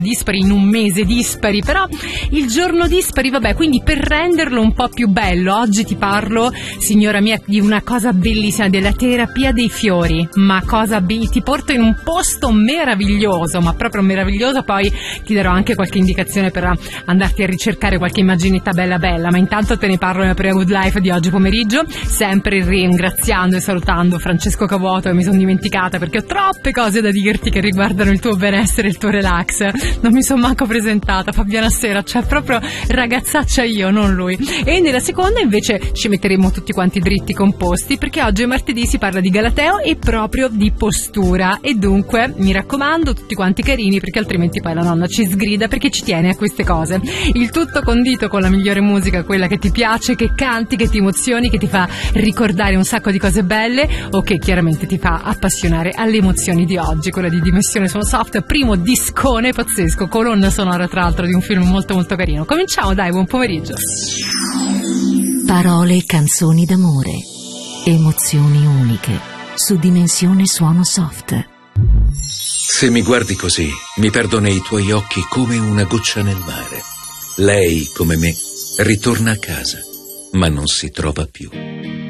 dispari in un mese dispari, però il giorno dispari, vabbè, quindi per renderlo un po' più bello oggi ti parlo, signora mia, di una cosa bellissima, della terapia dei fiori. Ma ti porto in un posto meraviglioso, ma proprio meraviglioso. Poi ti darò anche qualche indicazione per andarti a ricercare qualche immaginetta bella bella, ma intanto te ne parlo nella prima Good Life di oggi pomeriggio, sempre ringraziando e salutando Francesco Cavuoto, che mi sono dimenticata perché ho troppe cose da dirti che riguardano il tuo benessere e il tuo relax. Non mi sono manco presentata, Fabiana Sera, cioè proprio ragazzaccia io, non lui. E nella seconda invece ci metteremo tutti quanti dritti composti, perché oggi è martedì, si parla di Galateo e proprio di postura. E dunque mi raccomando, tutti quanti carini, perché altrimenti poi la nonna ci sgrida, perché ci tiene a queste cose. Il tutto condito con la migliore musica, quella che ti piace, che canti, che ti emozioni, che ti fa ricordare un sacco di cose belle, o che chiaramente ti fa appassionare alle emozioni di oggi, quella di Dimensione Suono Soft, primo discone pazzesco, colonna sonora tra l'altro di un film molto molto carino. Cominciamo, dai, buon pomeriggio. Parole e canzoni d'amore, emozioni uniche su Dimensione Suono Soft. Se mi guardi così, mi perdo nei tuoi occhi come una goccia nel mare. Lei, come me, ritorna a casa, ma non si trova più.